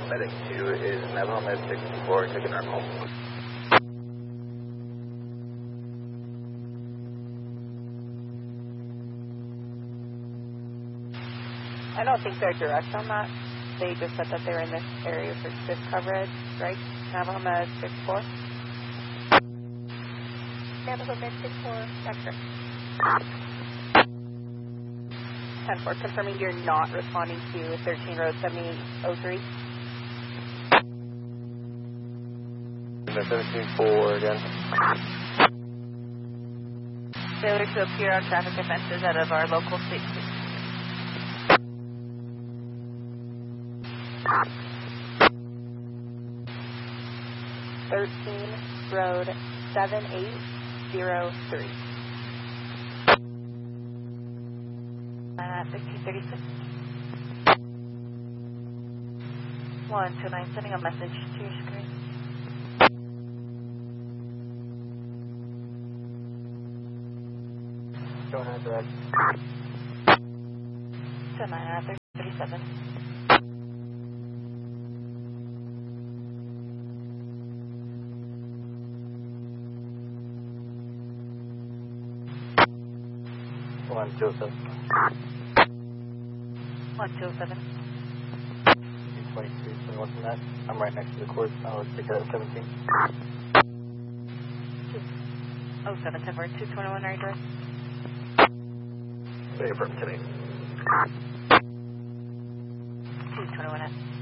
Medic 2 is Navajo Med 64, taking our call. I don't think they're direct on that. They just said that they're in this area for shift coverage, right? Navajo Med 64? Navajo Med 64, that's correct. 10-4, confirming you're not responding to 13 Road 7803. The 17-4 again. Failure to appear on traffic offenses out of our local state. 13 Road 7803. 1536. 129, sending a message to your screen. Go ahead, Brad. 29 37. One, 207. 1207. 223, 21 from that. I'm right next to the court. I'll take care of 17. 07, 10 221, are you direct? Say affirm today. 221.